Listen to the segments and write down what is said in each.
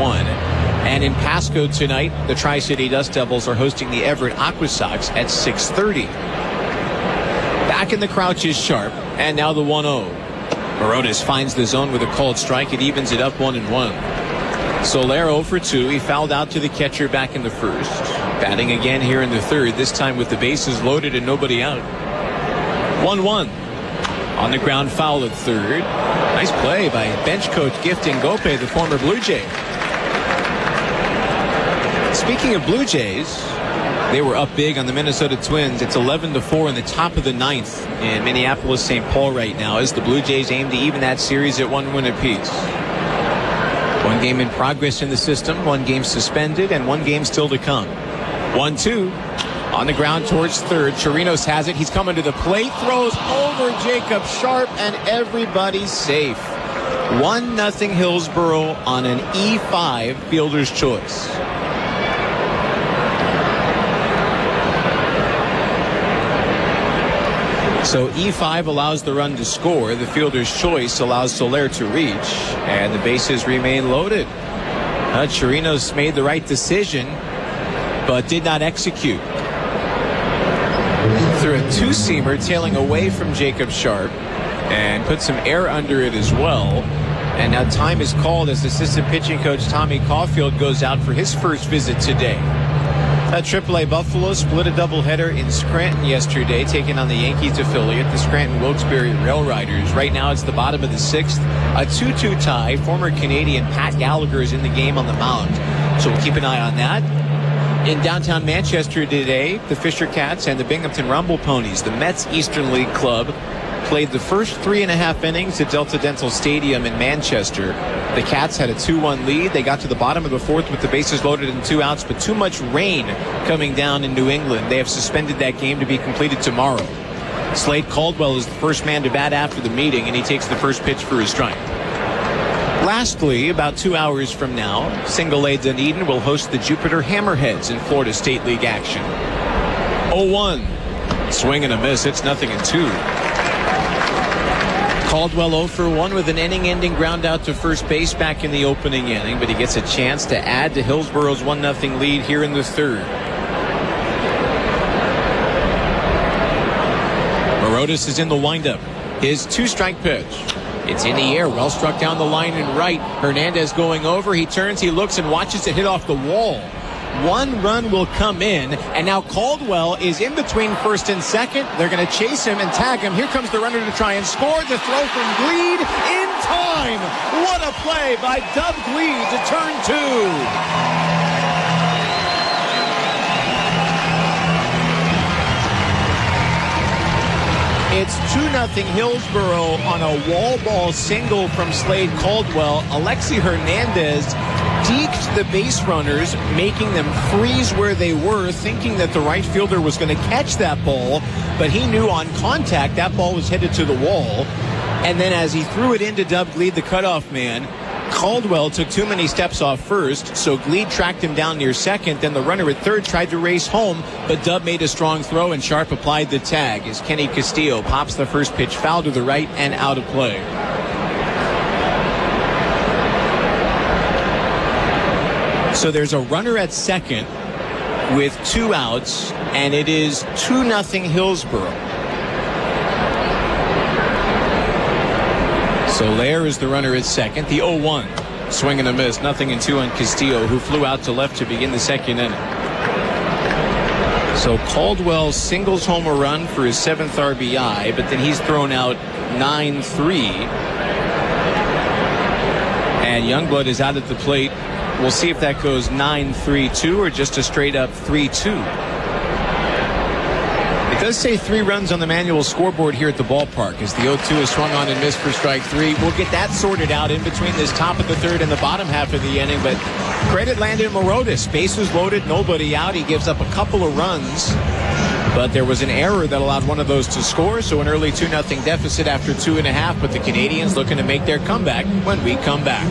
1. And in Pasco tonight, the Tri-City Dust Devils are hosting the Everett Aqua Sox at 6:30. Back in the crouch is Sharp, and now the 1-0. Morotis finds the zone with a called strike. It evens it up 1-1. Soler 0 for 2. He fouled out to the catcher back in the first. Batting again here in the third, this time with the bases loaded and nobody out. 1-1. On the ground foul at third. Nice play by bench coach Gift Ngope, the former Blue Jay. Speaking of Blue Jays, they were up big on the Minnesota Twins. It's 11-4 in the top of the ninth in Minneapolis-St. Paul right now as the Blue Jays aim to even that series at 1 win apiece. 1 game in progress in the system, 1 game suspended, and 1 game still to come. 1-2 on the ground towards third. Chirinos has it. He's coming to the plate, throws over Jacob Sharp, and everybody's safe. 1-0 Hillsboro on an E5 fielder's choice. So E5 allows the run to score. The fielder's choice allows Soler to reach, and the bases remain loaded. Chirinos made the right decision, but did not execute. Threw a two-seamer tailing away from Jacob Sharp and put some air under it as well. And now time is called as assistant pitching coach Tommy Caulfield goes out for his first visit today. AAA Buffalo split a doubleheader in Scranton yesterday, taking on the Yankees affiliate, the Scranton Wilkes-Barre Rail Riders. Right now it's the bottom of the 6th, a 2-2 tie. Former Canadian Pat Gallagher is in the game on the mound, so we'll keep an eye on that. In downtown Manchester today, the Fisher Cats and the Binghamton Rumble Ponies, the Mets Eastern League club, played the first 3.5 innings at Delta Dental Stadium in Manchester. The Cats had a 2-1 lead. They got to the bottom of the 4th with the bases loaded and 2 outs, but too much rain coming down in New England. They have suspended that game to be completed tomorrow. Slade Caldwell is the first man to bat after the meeting, and he takes the first pitch for his strike. Lastly, about 2 hours from now, Single A Dunedin will host the Jupiter Hammerheads in Florida State League action. 0-1. Swing and a miss. It's 0-2. Caldwell 0 for 1 with an inning-ending ground out to first base back in the opening inning, but he gets a chance to add to Hillsboro's 1-0 lead here in the third. Morotis is in the windup. His 2-strike pitch. It's in the air, well struck down the line and right. Hernandez going over. He turns, he looks, and watches it hit off the wall. 1 run will come in, and now Caldwell is in between first and second. They're going to chase him and tag him. Here comes the runner to try and score. The throw from Gleed in time. What a play by Dub Gleed to turn 2. It's 2-0 Hillsboro on a wall ball single from Slade Caldwell. Alexi Hernandez deked the base runners, making them freeze where they were, thinking that the right fielder was going to catch that ball, but he knew on contact that ball was headed to the wall. And then as he threw it into Dub Gleed, the cutoff man, Caldwell took too many steps off first, so Gleed tracked him down near second. Then the runner at third tried to race home, but Dub made a strong throw and Sharp applied the tag as Kenny Castillo pops the first pitch foul to the right and out of play. So there's a runner at second with 2 outs, and it is 2-0 Hillsboro. Soler is the runner at second. The 0-1. Swing and a miss. 0-2 on Castillo, who flew out to left to begin the second inning. So Caldwell singles home a run for his 7th RBI, but then he's thrown out 9-3. And Youngblood is out at the plate. We'll see if that goes 9-3-2 or just a straight up 3-2. It does say 3 runs on the manual scoreboard here at the ballpark as the 0-2 is swung on and missed for strike 3. We'll get that sorted out in between this top of the third and the bottom half of the inning, but credit Landon Morotis. Bases loaded, nobody out. He gives up a couple of runs, but there was an error that allowed one of those to score, so an early 2-0 deficit after 2.5, but the Canadians looking to make their comeback when we come back.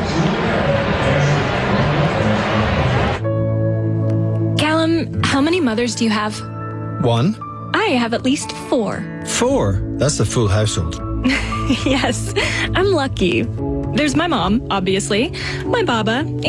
Callum, how many mothers do you have? 1. I have at least 4. 4? That's a full household. Yes, I'm lucky. There's my mom, obviously, my baba,